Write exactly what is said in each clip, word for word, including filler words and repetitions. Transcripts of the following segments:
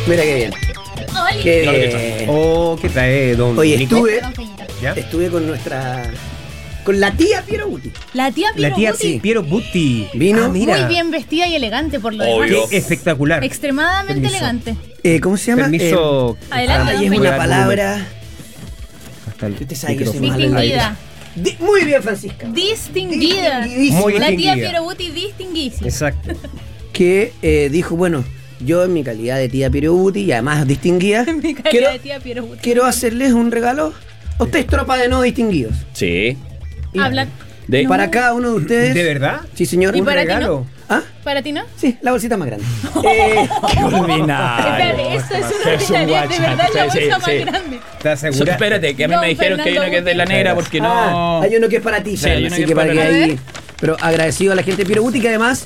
Mira qué bien. Ay. Qué No, bien. Oh, ¿qué trae, don Oye, Nico? estuve, ¿Ya? estuve con nuestra... Con la tía Piero Guti. La tía Piero La tía Guti, Piero Butti. Vino. Ah, mira. muy bien vestida y elegante por lo Qué Obvio. demás. espectacular. Extremadamente Permiso. elegante. Eh, ¿Cómo se llama? Permiso. Eh, Adelante, ay, don es Peña. una palabra... Hasta el Usted sabe que micrófono. somos al aire. Distinguida. Di- Muy bien, Francisca. Distinguida. Distinguidísima. Muy La tía distinguida. Piero Guti distinguísima. Exacto. Que eh, dijo, bueno, yo en mi calidad de tía Piero Guti y además distinguida, Mi calidad quiero, de tía Piero Guti. quiero hacerles un regalo a ustedes, tropa de no distinguidos. Sí. Habla. De- Para cada uno de ustedes. ¿De verdad? Sí, señor. ¿Y ¿Un para ti regalo? ¿Ah? ¿Para ti no? Sí, la bolsita más grande. Eh, Qué ordinario. Espérate, esto es una Es un ordinaria, de guachán. verdad la Sí, bolsa sí, más sí. grande. ¿Estás So- segura? espérate, que a mí Don me dijeron que hay uno que es de la negra porque no. ah, hay uno que es para ti, Sí, Fran, hay uno así que que es para para que mí. ahí. Pero agradecido a la gente de Piero Guti que además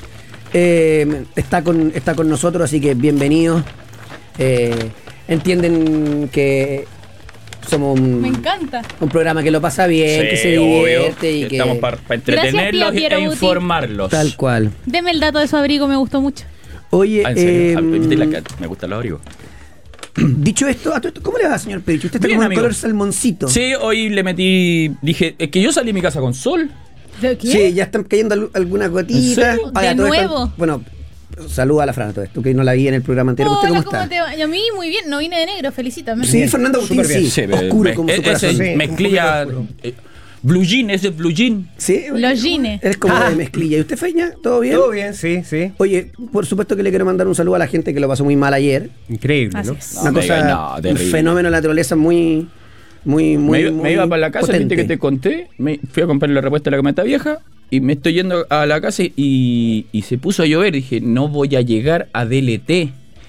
eh, está, con, está con nosotros, así que bienvenidos. Eh, entienden que somos un, Me encanta. un programa que lo pasa bien, Sí, que se obvio, divierte y que que. estamos para Gracias, entretenerlos tía y- Piero e Guti. informarlos. Tal cual. Deme el dato de su abrigo, me gustó mucho. Oye, Ah, ¿en serio? eh, Ah, ¿viste la cat? Me gustan los abrigos. dicho esto, a todo esto, ¿cómo le va, señor Pedricho? Usted está Bien, como en amigo. color salmoncito. Sí, hoy le metí. Dije, es que yo salí de mi casa con sol. ¿De qué? Sí, ya están cayendo al- algunas gotitas. serio? Ay, a ¿De todo esto- nuevo? bueno, saluda a la Fran a todo esto, que no la vi en el programa anterior. ¿Usted Hola, cómo está? te va? Y a mí muy bien, no vine de negro, felicítame. Sí, Fernando Agustín, Súper bien. sí. Sí, oscuro me- como e- su corazón. ese Sí, mezclilla. un poquito eh, Blue jean, ese es blue jean. Sí, Los jeans. eres como Ah. de mezclilla. ¿Y usted, Feña? ¿Todo bien? Todo bien, sí, sí. Oye, por supuesto que le quiero mandar un saludo a la gente que lo pasó muy mal ayer. Increíble, Así ¿no? es. No, Una me cosa, diga, no, un terrible. fenómeno de la naturaleza muy, muy, muy. me, iba, muy me iba para la casa, potente. viste que te conté. Me fui a comprar la repuesta de la camioneta vieja y me estoy yendo a la casa y, y se puso a llover. Dije, no voy a llegar a D L T.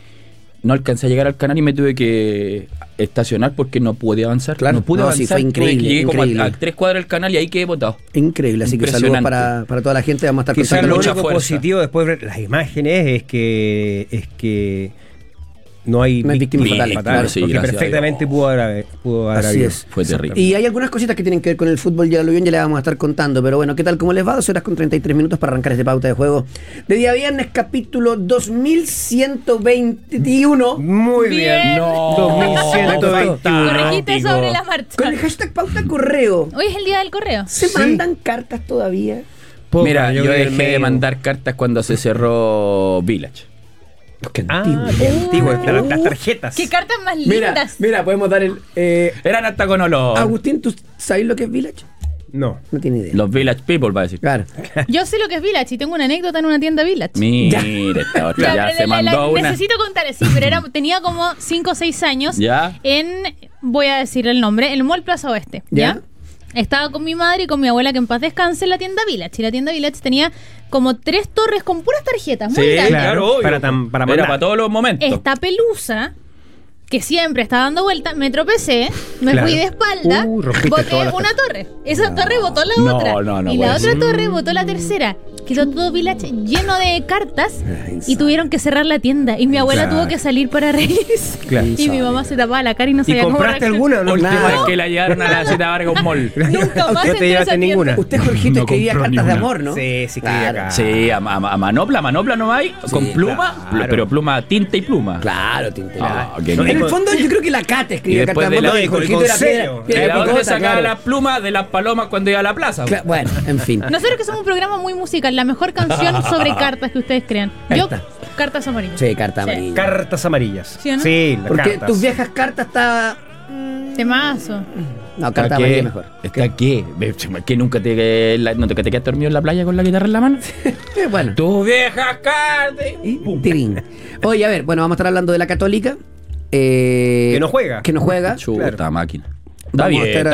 No alcancé a llegar al canal y me tuve que estacionar porque no pude avanzar. Claro, no pude no, avanzar. sí, fue tuve increíble, que llegué como a, increíble. a tres cuadras del canal y ahí quedé botado. Increíble, así que saludos Impresionante. para, para toda la gente. Vamos a estar Quizás contando lo mucha único fuerza. positivo después de ver las imágenes es que es que no hay No hay víctimas víctimas fatales, claro. Sí, porque gracias a perfectamente Dios. pudo haber, pudo haber Así habido. es. Fue terrible. Y hay algunas cositas que tienen que ver con el fútbol y el aluvión, ya les vamos a estar contando. Pero bueno, ¿qué tal? ¿Cómo les va? Dos horas con treinta y tres minutos para arrancar este pauta de juego de día viernes, capítulo dos mil ciento veintiuno. Muy Bien. bien. No, dos mil ciento veintiuno. Corregiste sobre la marcha. Con el hashtag pauta correo. Hoy es el día del correo. ¿Se Sí. mandan cartas todavía? Poca, Mira, yo, creo que el dejé de medio. mandar cartas cuando se cerró Village. Qué Ah, antiguo. qué antiguo, las, las tarjetas. Qué cartas más Mira, lindas. mira, podemos dar el. eh, Eran hasta con olor. Agustín, ¿tú sabes lo que es Village? No. No tiene idea. Los Village People, va a decir. Claro. Yo sé lo que es Village y tengo una anécdota en una tienda Village. Mira, esta otra ya La- se la- la- mandó una. Necesito contar, sí, pero era, tenía como cinco o seis años Ya. en, voy a decir el nombre, en el Mall Plaza Oeste. ¿Ya? ¿Ya? Estaba con mi madre y con mi abuela que en paz descanse en la tienda Village. Y la tienda Village tenía como tres torres con puras tarjetas, muy Sí, grandes. claro, obvio. Para tam- para Era mandar. para todos los momentos. Esta pelusa, que siempre está dando vuelta, me tropecé, me Claro. fui de espalda, Uh, rompiste boté todas las una torre. Esa torre botó la No, otra. no, no y puede la otra ser. torre botó la tercera. Quedó todo Village lleno de cartas Ay, y tuvieron que cerrar la tienda. Y mi abuela Claro. tuvo que salir para reírse. Claro. Y mi mamá se tapaba la cara y no ¿Y sabía cómo compraste reaccionar. alguna o no? Última Nada. vez que la llevaron a la Cita Vargas a un mall. Nunca más No entré te a llevaste esa ninguna. tienda. Usted, Jorgito, No escribía compró cartas ni de una. amor, ¿no? Sí, sí, escribía Claro. acá. Sí, a, a- a manopla, manopla no hay, con pluma, claro. pero pluma, tinta y pluma. Claro, Tinte. Ah, qué en bien. el fondo, yo creo que la Cata Y escribía después cartas de de amor. la- y y con- Jorgito con era piedra- sello. piedra Era donde picota, sacaba claro. las plumas de las palomas cuando iba a la plaza. Cla- Bueno, en fin. Nosotros que somos un programa muy musical, la mejor canción sobre cartas que ustedes crean. Yo, Esta. cartas amarillas. Sí, carta Sí. amarilla. Cartas amarillas. ¿Sí o no? Sí, las Porque cartas. tus viejas cartas estaban. Temazo. No, ¿Está carta qué? amarilla mejor. ¿Está qué? ¿Que nunca te, la- no te, que te quedaste dormido en la playa con la guitarra en la mano? Eh, bueno. ¡Tu vieja carta! Y tirín. Oye, a ver, bueno, vamos a estar hablando de la Católica. eh, Que no juega. Que no juega. Chuta Claro. máquina. Está Vamos a bien, estar